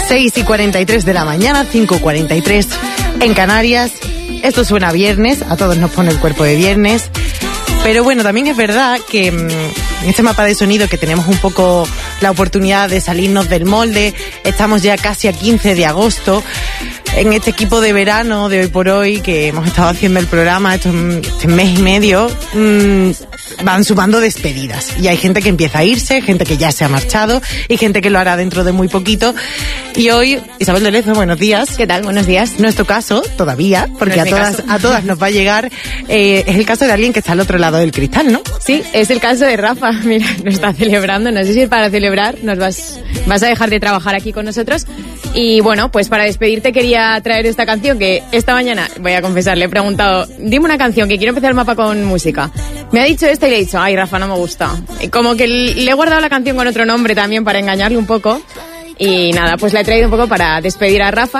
6:43 de la mañana, 5:43 en Canarias. Esto suena a viernes, a todos nos pone el cuerpo de viernes. Pero bueno, también es verdad que en este mapa de sonido que tenemos un poco la oportunidad de salirnos del molde, estamos ya casi a 15 de agosto. En este equipo de verano de Hoy por Hoy, que hemos estado haciendo el programa este mes y medio, van sumando despedidas. Y hay gente que empieza a irse, gente que ya se ha marchado y gente que lo hará dentro de muy poquito. Y hoy, Isabel de Lezo, buenos días. ¿Qué tal? Buenos días. No es tu caso, todavía, porque no a todas nos va a llegar. Es el caso de alguien que está al otro lado del cristal, ¿no? Sí, es el caso de Rafa. Mira, nos está celebrando. No sé si es para celebrar, nos vas a dejar de trabajar aquí con nosotros. Y bueno, pues para despedirte quería traer esta canción que esta mañana, voy a confesar, le he preguntado, dime una canción que quiero empezar el mapa con música. Me ha dicho esta y le he dicho, ay Rafa, no me gusta. Como que le he guardado la canción con otro nombre también para engañarle un poco. Y nada, pues la he traído un poco para despedir a Rafa.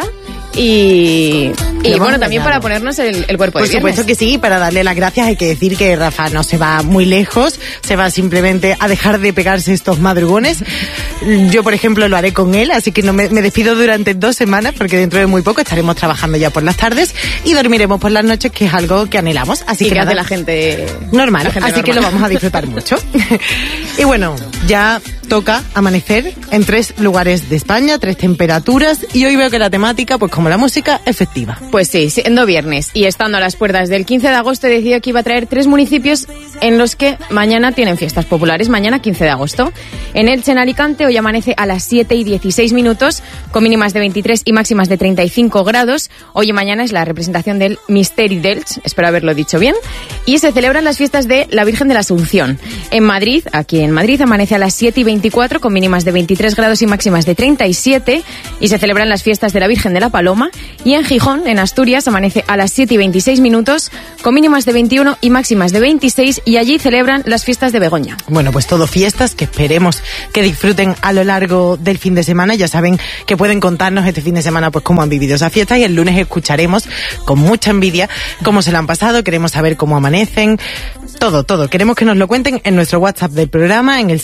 Y bueno, también para ponernos el cuerpo de viernes. Por supuesto que sí, para darle las gracias hay que decir que Rafa no se va muy lejos, se va simplemente a dejar de pegarse estos madrugones. Yo, por ejemplo, lo haré con él, así que no me despido durante 2 semanas, porque dentro de muy poco estaremos trabajando ya por las tardes y dormiremos por las noches, que es algo que anhelamos. Así que que hace la gente normal, la gente así normal. que lo vamos a disfrutar mucho. Y bueno, ya toca amanecer en 3 lugares de España, 3 temperaturas, y hoy veo que la temática, pues como la música, es festiva. Pues sí, siendo viernes y estando a las puertas del 15 de agosto, he decidido que iba a traer 3 municipios en los que mañana tienen fiestas populares, mañana 15 de agosto. En Elche, en Alicante, hoy amanece a las 7:16, con mínimas de 23 y máximas de 35 grados. Hoy y mañana es la representación del Misteri d'Elx, espero haberlo dicho bien, y se celebran las fiestas de la Virgen de la Asunción. En Madrid, aquí en Madrid, amanece a las 7:24, con mínimas de 23 grados y máximas de 37, y se celebran las fiestas de la Virgen de la Paloma. Y en Gijón, en Asturias, amanece a las 7:26, con mínimas de 21 y máximas de 26, y allí celebran las fiestas de Begoña. Bueno, pues todo fiestas que esperemos que disfruten a lo largo del fin de semana. Ya saben que pueden contarnos este fin de semana pues cómo han vivido esas fiestas, y el lunes escucharemos con mucha envidia cómo se la han pasado. Queremos saber cómo amanecen, todo. Queremos que nos lo cuenten en nuestro WhatsApp del programa, en el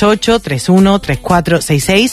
638-313466,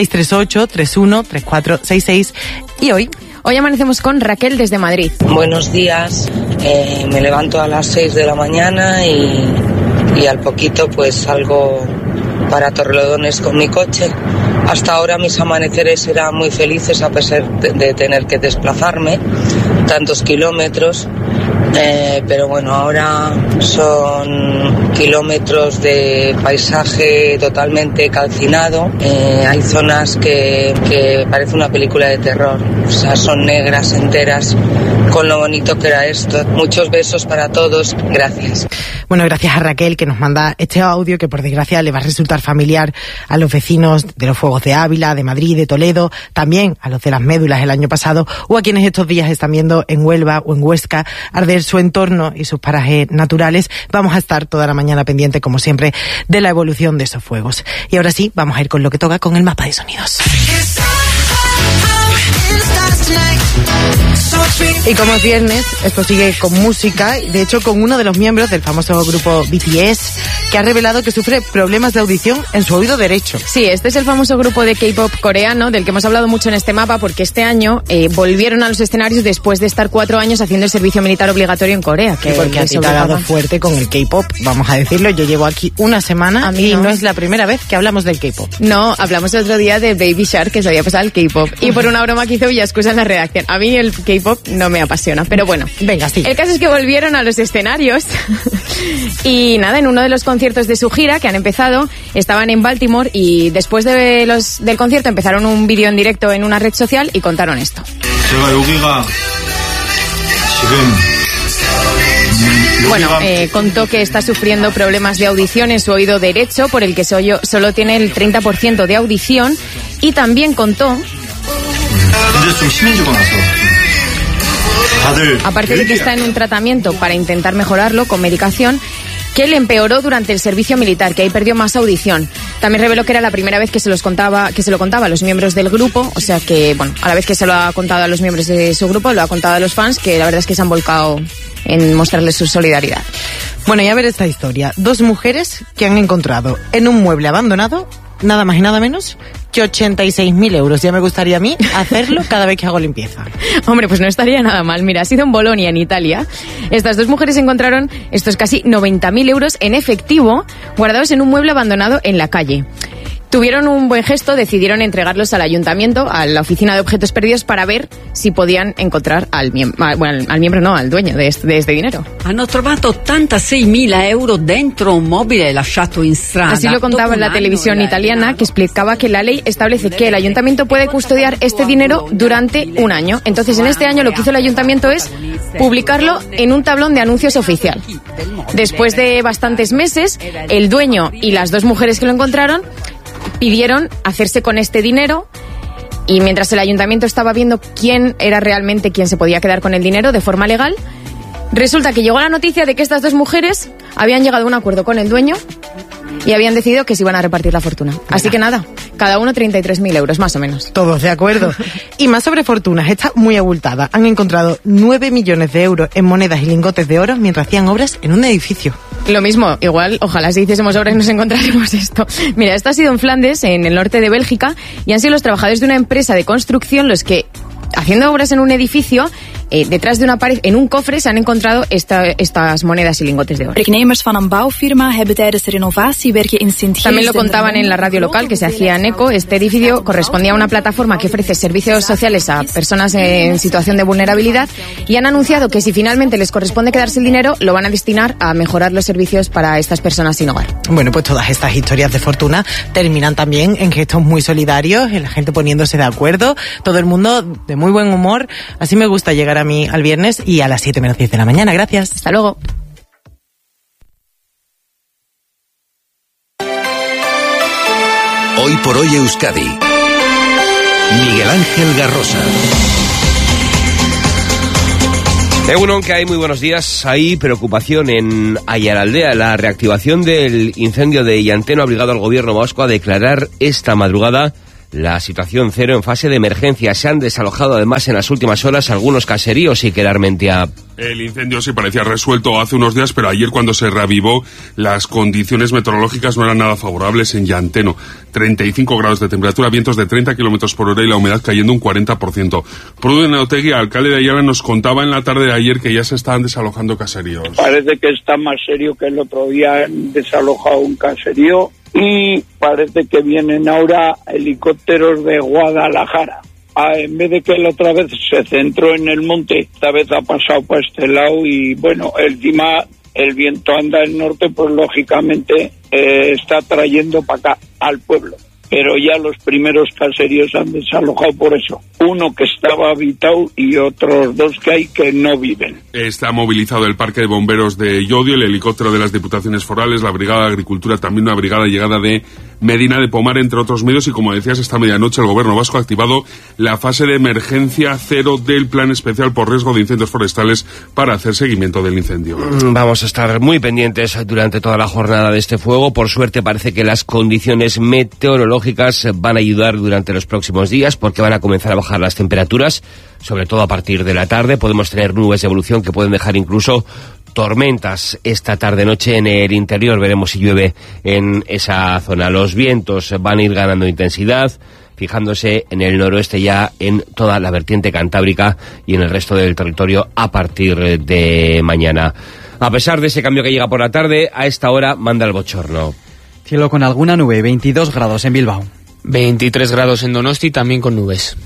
638-313466. Y Hoy amanecemos con Raquel desde Madrid. Buenos días, me levanto a las 6 de la mañana y al poquito pues salgo para Torrelodones con mi coche. Hasta ahora mis amaneceres eran muy felices a pesar de tener que desplazarme tantos kilómetros, pero bueno, ahora son kilómetros de paisaje totalmente calcinado. Hay zonas que parece una película de terror, o sea, son negras enteras, con lo bonito que era esto. Muchos besos para todos, gracias. Bueno, gracias a Raquel, que nos manda este audio que por desgracia le va a resultar familiar a los vecinos de los Fuegos de Ávila, de Madrid, de Toledo, también a los de las Médulas el año pasado, o a quienes estos días están viendo en Huelva o en Huesca arder su entorno y sus parajes naturales. Vamos a estar toda la mañana pendiente, como siempre, de la evolución de esos fuegos. Y ahora sí, vamos a ir con lo que toca, con el mapa de sonidos. Y como es viernes, esto sigue con música, de hecho con uno de los miembros del famoso grupo BTS, que ha revelado que sufre problemas de audición en su oído derecho. Sí, este es el famoso grupo de K-pop coreano del que hemos hablado mucho en este mapa, porque este año volvieron a los escenarios después de estar 4 años haciendo el servicio militar obligatorio en Corea. Que porque a ti te ha dado fuerte con el K-pop, vamos a decirlo. Yo llevo aquí una semana y no es la primera vez que hablamos del K-pop. No, hablamos el otro día de Baby Shark, que se había pasado el K-pop. Y por una broma que hizo Villascusa en la redacción. A mí el K-pop no me apasiona, pero bueno. Venga, sí. El caso es que volvieron a los escenarios y nada, en uno de los conciertos de su gira que han empezado, estaban en Baltimore y después del concierto empezaron un vídeo en directo en una red social y contaron esto. Bueno, contó que está sufriendo problemas de audición en su oído derecho, por el que solo tiene el 30% de audición, y también contó, aparte de que está en un tratamiento para intentar mejorarlo con medicación, que le empeoró durante el servicio militar, que ahí perdió más audición. También reveló que era la primera vez que se lo contaba a los miembros del grupo, o sea que, bueno, a la vez que se lo ha contado a los miembros de su grupo, lo ha contado a los fans, que la verdad es que se han volcado en mostrarles su solidaridad. Bueno, y a ver esta historia. 2 mujeres que han encontrado en un mueble abandonado nada más y nada menos que 86.000 euros. Ya me gustaría a mí hacerlo cada vez que hago limpieza. Hombre, pues no estaría nada mal. Mira, ha sido en Bolonia, en Italia. Estas dos mujeres encontraron estos casi 90.000 euros en efectivo guardados en un mueble abandonado en la calle. Tuvieron un buen gesto, decidieron entregarlos al ayuntamiento, a la oficina de objetos perdidos, para ver si podían encontrar al dueño de este dinero. Hanno trovato 86.000 euro dentro un mobile lasciato in strada. Así lo contaba en la televisión italiana, que explicaba que la ley establece que el ayuntamiento puede custodiar este dinero durante un año. Entonces, en este año lo que hizo el ayuntamiento es publicarlo en un tablón de anuncios oficial. Después de bastantes meses, el dueño y las dos mujeres que lo encontraron pidieron hacerse con este dinero, y mientras el ayuntamiento estaba viendo quién era realmente quien se podía quedar con el dinero de forma legal, resulta que llegó la noticia de que estas dos mujeres habían llegado a un acuerdo con el dueño y habían decidido que se iban a repartir la fortuna. Así que nada, cada uno 33.000 euros, más o menos. Todos de acuerdo. Y más sobre fortunas, está muy abultada. Han encontrado 9 millones de euros en monedas y lingotes de oro mientras hacían obras en un edificio. Lo mismo, igual, ojalá si hiciésemos obras nos encontráramos esto. Mira, esto ha sido en Flandes, en el norte de Bélgica, y han sido los trabajadores de una empresa de construcción los que, haciendo obras en un edificio, detrás de una pared, en un cofre, se han encontrado estas monedas y lingotes de oro. Werknemers van een bouwfirma hebben tijdens de renovatie werken in Sint-Gilles. También lo contaban en la radio local, que se hacía en ECO. Este edificio correspondía a una plataforma que ofrece servicios sociales a personas en situación de vulnerabilidad, y han anunciado que si finalmente les corresponde quedarse el dinero, lo van a destinar a mejorar los servicios para estas personas sin hogar. Bueno, pues todas estas historias de fortuna terminan también en gestos muy solidarios, en la gente poniéndose de acuerdo, todo el mundo de muy buen humor. Así me gusta llegar a mí al viernes y a las 7 menos 10 de la mañana. Gracias. Hasta luego. Hoy por hoy Euskadi. Miguel Ángel Garrosa. Egunon, que hay muy buenos días. Hay preocupación en Aiaraldea. La reactivación del incendio de Llanteno ha obligado al gobierno vasco a declarar esta madrugada la situación cero en fase de emergencia. Se han desalojado además en las últimas horas algunos caseríos y quedar Mentia. El incendio sí parecía resuelto hace unos días, pero ayer cuando se reavivó las condiciones meteorológicas no eran nada favorables en Llanteno. 35 grados de temperatura, vientos de 30 kilómetros por hora y la humedad cayendo un 40%. Pruden Otegui, alcalde de Ayala, nos contaba en la tarde de ayer que ya se estaban desalojando caseríos. Parece que está más serio que el otro día. Han desalojado un caserío y parece que vienen ahora helicópteros de Guadalajara. En vez de que la otra vez se centró en el monte, esta vez ha pasado para este lado y bueno, encima el viento anda del norte, pues lógicamente está trayendo para acá al pueblo. Pero ya los primeros caseríos han desalojado por eso. Uno que estaba habitado y otros dos que hay que no viven. Está movilizado el Parque de Bomberos de Llodio, el helicóptero de las Diputaciones Forales, la Brigada de Agricultura, también una brigada llegada de Medina de Pomar, entre otros medios. Y como decías, esta medianoche el Gobierno vasco ha activado la fase de emergencia cero del Plan Especial por Riesgo de Incendios Forestales para hacer seguimiento del incendio. Vamos a estar muy pendientes durante toda la jornada de este fuego. Por suerte parece que las condiciones meteorológicas van a ayudar durante los próximos días, porque van a comenzar a bajar las temperaturas, sobre todo a partir de la tarde. Podemos tener nubes de evolución que pueden dejar incluso tormentas esta tarde-noche en el interior. Veremos si llueve en esa zona. Los vientos van a ir ganando intensidad, fijándose en el noroeste ya en toda la vertiente cantábrica y en el resto del territorio a partir de mañana. A pesar de ese cambio que llega por la tarde, a esta hora manda el bochorno. Cielo con alguna nube, 22 grados en Bilbao. 23 grados en Donosti, también con nubes.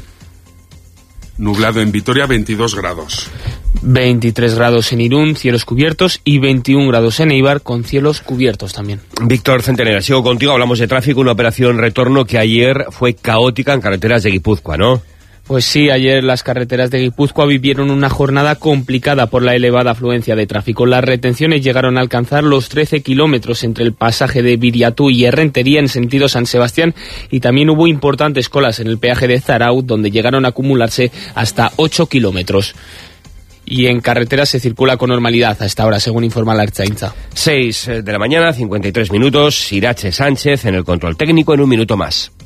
Nublado en Vitoria, 22 grados. 23 grados en Irún, cielos cubiertos, y 21 grados en Eibar, con cielos cubiertos también. Víctor Centenera, sigo contigo, hablamos de tráfico, una operación retorno que ayer fue caótica en carreteras de Guipúzcoa, ¿no? Pues sí, ayer las carreteras de Guipúzcoa vivieron una jornada complicada por la elevada afluencia de tráfico. Las retenciones llegaron a alcanzar los 13 kilómetros entre el pasaje de Viriatú y Errentería en sentido San Sebastián, y también hubo importantes colas en el peaje de Zarautz, donde llegaron a acumularse hasta 8 kilómetros. Y en carreteras se circula con normalidad a esta hora, según informa la Ertzaintza. 6 de la mañana, 53 minutos, Irache Sánchez en el control técnico. En un minuto más.